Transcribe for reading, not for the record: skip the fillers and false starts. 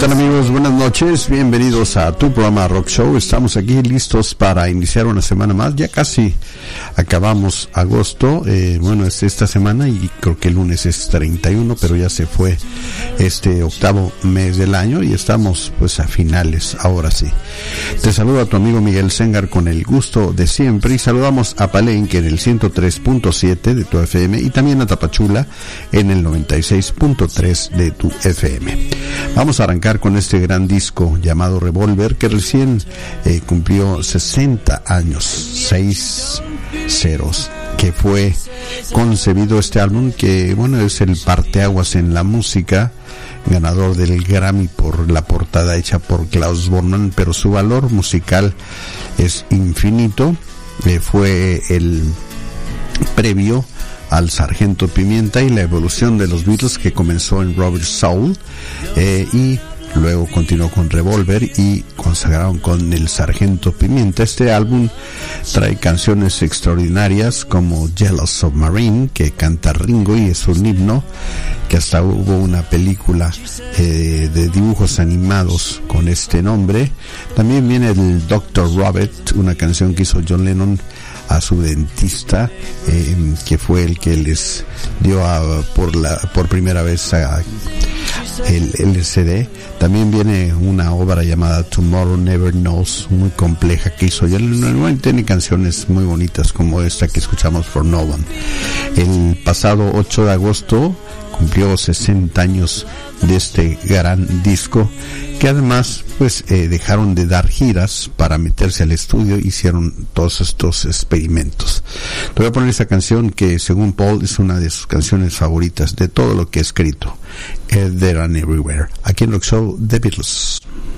tal, amigos? Buenas noches, bienvenidos a tu programa Rock Show. Estamos aquí listos para iniciar una semana más. Ya casi acabamos agosto, bueno, es esta semana y creo que el lunes es 31, pero ya se fue este octavo mes del año y estamos pues a finales, ahora sí. Te saluda a tu amigo Miguel Sengar con el gusto de siempre y saludamos a Palenque en el 103.7 de tu FM y también a Tapachula en el 96.3 de tu FM. Vamos a arrancar con este gran disco llamado Revolver, que recién cumplió 60 años, 6 ceros, que fue concebido este álbum, que bueno, es el parteaguas en la música, ganador del Grammy por la portada hecha por Klaus Bormann, pero su valor musical es infinito. Fue el previo al Sargento Pimienta y la evolución de los Beatles, que comenzó en Rubber Soul y luego continuó con Revolver y consagraron con el Sargento Pimienta. Este álbum trae canciones extraordinarias como Yellow Submarine, que canta Ringo y es un himno, que hasta hubo una película de dibujos animados con este nombre. También viene el Dr. Robert, una canción que hizo John Lennon a su dentista, que fue el que les dio por primera vez el LCD. También viene una obra llamada Tomorrow Never Knows, muy compleja, que hizo John Lennon. Tiene canciones muy bonitas como esta que escuchamos, For No One. El pasado 8 de agosto cumplió 60 años de este gran disco, que además pues dejaron de dar giras para meterse al estudio, hicieron todos estos experimentos. Te voy a poner esta canción que según Paul es una de sus canciones favoritas de todo lo que ha escrito, There and Everywhere, aquí en Rock Show, The Beatles.